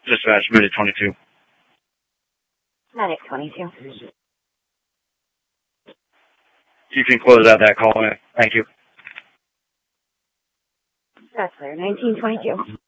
Dispatch, Medic 22. Medic 22. You can close out that call. Thank you. That's clear. 1922.